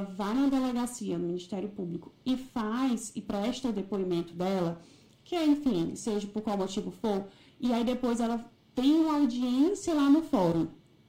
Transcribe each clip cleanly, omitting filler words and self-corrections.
vai na delegacia, no Ministério Público, e presta o depoimento dela, que enfim, seja por qual motivo for, e aí depois ela tem uma audiência lá no fórum.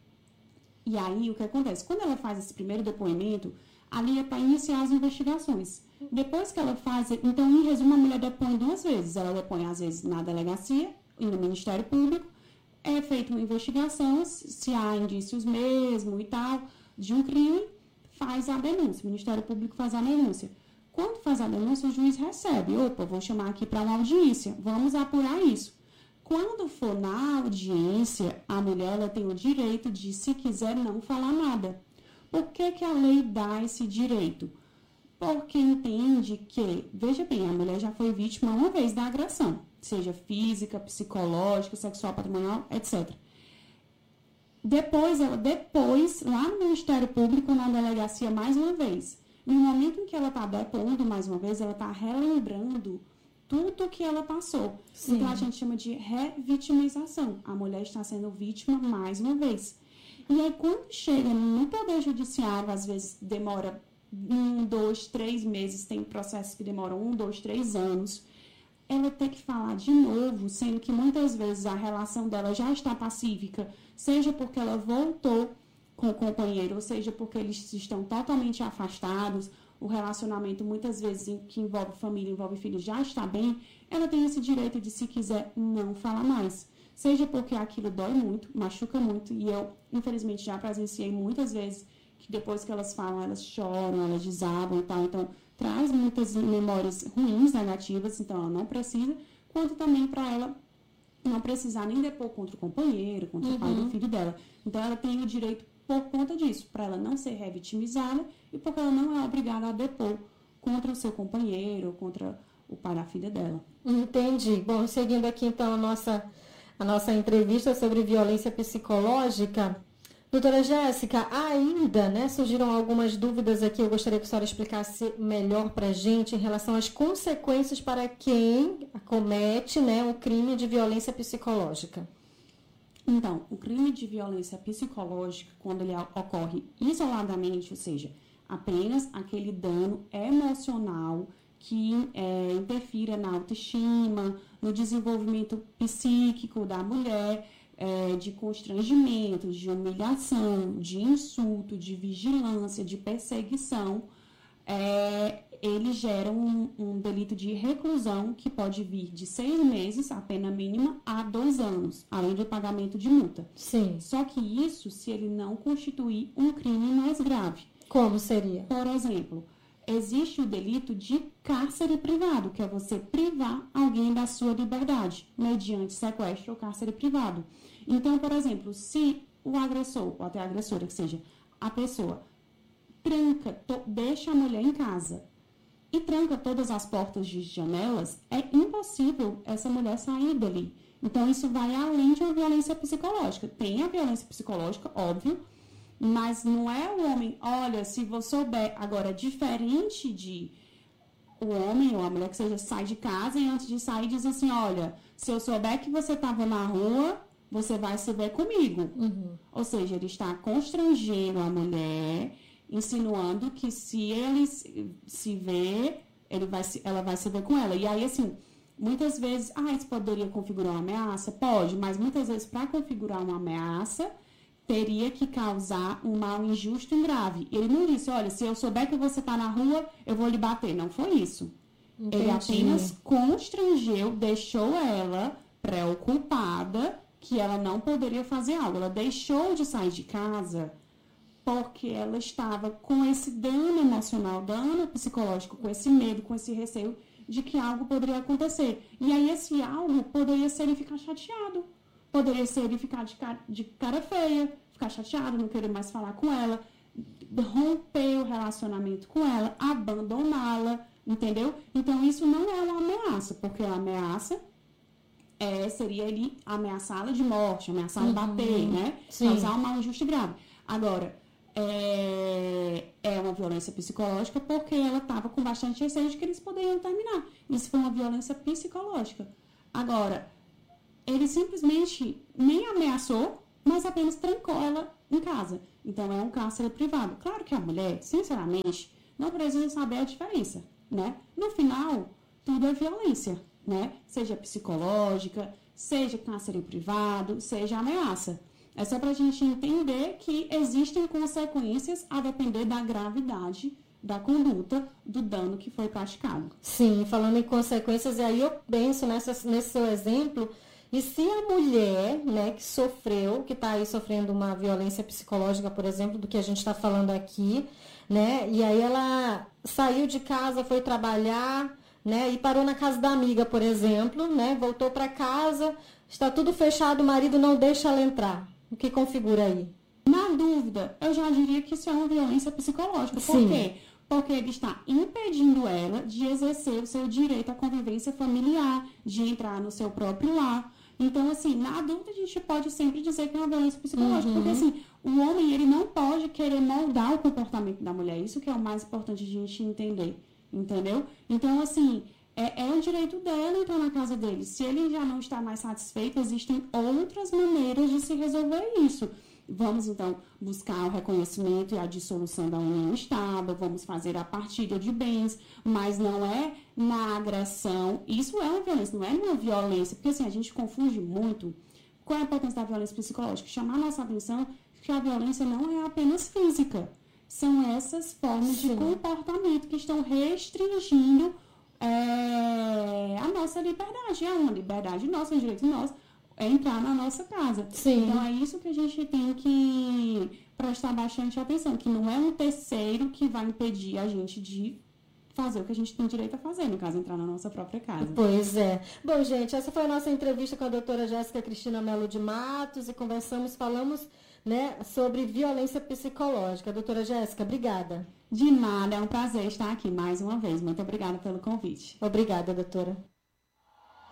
E aí, o que acontece? Quando ela faz esse primeiro depoimento, ali é para iniciar as investigações. Depois que ela faz, então, em resumo, a mulher depõe 2 vezes. Ela depõe, às vezes, na delegacia e no Ministério Público. É feita uma investigação, se há indícios mesmo e tal, de um crime, faz a denúncia. O Ministério Público faz a denúncia. Quando faz a denúncia, o juiz recebe. Opa, vou chamar aqui para uma audiência. Vamos apurar isso. Quando for na audiência, a mulher ela tem o direito de, se quiser, não falar nada. Por que a lei dá esse direito? Porque entende que, veja bem, a mulher já foi vítima uma vez da agressão, seja física, psicológica, sexual, patrimonial, etc. Depois, lá no Ministério Público, na delegacia, mais uma vez. No momento em que ela está depondo mais uma vez, ela está relembrando tudo que ela passou. Sim. Então, a gente chama de revitimização. A mulher está sendo vítima mais uma vez. E aí, quando chega no Poder Judiciário, às vezes demora 1, 2, 3 meses, tem processos que demoram 1, 2, 3 anos, ela tem que falar de novo, sendo que muitas vezes a relação dela já está pacífica, seja porque ela voltou com o companheiro, ou seja porque eles estão totalmente afastados, o relacionamento, muitas vezes, que envolve família, envolve filhos, já está bem, ela tem esse direito de, se quiser, não falar mais. Seja porque aquilo dói muito, machuca muito, e eu, infelizmente, já presenciei muitas vezes que depois que elas falam, elas choram, elas desabam e tal, então traz muitas memórias ruins, negativas, então ela não precisa, quanto também para ela não precisar nem depor contra o companheiro, contra o pai do filho dela. Então ela tem o direito por conta disso, para ela não ser revitimizada e porque ela não é obrigada a depor contra o seu companheiro, contra o pai da filha dela. Entendi. Bom, seguindo aqui então a nossa entrevista sobre violência psicológica, doutora Jéssica, ainda, surgiram algumas dúvidas aqui, eu gostaria que a senhora explicasse melhor para a gente em relação às consequências para quem comete, o crime de violência psicológica. Então, o crime de violência psicológica, quando ele ocorre isoladamente, ou seja, apenas aquele dano emocional que interfira na autoestima, no desenvolvimento psíquico da mulher, de constrangimento, de humilhação, de insulto, de vigilância, de perseguição, ele gera um delito de reclusão que pode vir de 6 meses, a pena mínima, a 2 anos, além do pagamento de multa. Sim. Só que isso se ele não constituir um crime mais grave. Como seria? Por exemplo, existe o delito de cárcere privado, que é você privar alguém da sua liberdade, mediante sequestro ou cárcere privado. Então, por exemplo, se o agressor, ou até a agressora, que seja, a pessoa deixa a mulher em casa e tranca todas as portas de janelas, é impossível essa mulher sair dali. Então, isso vai além de uma violência psicológica. Tem a violência psicológica, óbvio, mas não é o homem, olha, se você souber, agora, diferente de o homem ou a mulher que seja, sai de casa e antes de sair diz assim, olha, se eu souber que você estava na rua, você vai se ver comigo. Ou seja, ele está constrangendo a mulher, insinuando que se ele se vê, ela vai se ver com ela. E aí, assim, muitas vezes, isso poderia configurar uma ameaça? Pode, mas muitas vezes, para configurar uma ameaça, teria que causar um mal injusto e grave. Ele não disse, olha, se eu souber que você está na rua, eu vou lhe bater. Não foi isso. Entendi. Ele apenas constrangeu, deixou ela preocupada que ela não poderia fazer algo. Ela deixou de sair de casa porque ela estava com esse dano emocional, dano psicológico, com esse medo, com esse receio de que algo poderia acontecer. E aí esse algo poderia ser ele ficar chateado. Poderia ser ele ficar de cara feia, ficar chateado, não querer mais falar com ela, romper o relacionamento com ela, abandoná-la, entendeu? Então, isso não é uma ameaça, porque a ameaça seria ele ameaçá-la de morte, ameaçá-la bater, né? Sim. Causar um mal injusto e grave. Agora, é uma violência psicológica porque ela estava com bastante receio de que eles poderiam terminar. Isso foi uma violência psicológica. Agora, ele simplesmente nem ameaçou, mas apenas trancou ela em casa. Então, é um cárcere privado. Claro que a mulher, sinceramente, não precisa saber a diferença, né? No final, tudo é violência, né? Seja psicológica, seja cárcere privado, seja ameaça. É só para a gente entender que existem consequências a depender da gravidade da conduta, do dano que foi praticado. Sim, falando em consequências, e aí eu penso nesse seu exemplo, e se a mulher, né, que sofreu, que está aí sofrendo uma violência psicológica, por exemplo, do que a gente está falando aqui, né, e aí ela saiu de casa, foi trabalhar, né, e parou na casa da amiga, por exemplo, né, voltou para casa, está tudo fechado, o marido não deixa ela entrar. O que configura aí? Na dúvida, eu já diria que isso é uma violência psicológica. Por quê? Porque ele está impedindo ela de exercer o seu direito à convivência familiar, de entrar no seu próprio lar. Então, assim, na dúvida, a gente pode sempre dizer que é uma violência psicológica. Porque, assim, o homem, ele não pode querer moldar o comportamento da mulher. Isso que é o mais importante de a gente entender. Entendeu? Então, assim, é o direito dela entrar na casa dele. Se ele já não está mais satisfeito, existem outras maneiras de se resolver isso. Vamos, então, buscar o reconhecimento e a dissolução da união estável, vamos fazer a partilha de bens, mas não é na agressão. Isso é uma violência, não é uma violência, porque assim, a gente confunde muito. Qual é a importância da violência psicológica? Chamar a nossa atenção que a violência não é apenas física. São essas formas de comportamento que estão restringindo a nossa liberdade. É uma liberdade nossa, um direito nosso. É entrar na nossa casa. Sim. Então, é isso que a gente tem que prestar bastante atenção, que não é um terceiro que vai impedir a gente de fazer o que a gente tem direito a fazer, no caso, entrar na nossa própria casa. Pois é. Bom, gente, essa foi a nossa entrevista com a doutora Jéssica Cristina Melo de Matos e falamos, né, sobre violência psicológica. Doutora Jéssica, obrigada. De nada, é um prazer estar aqui mais uma vez. Muito obrigada pelo convite. Obrigada, doutora.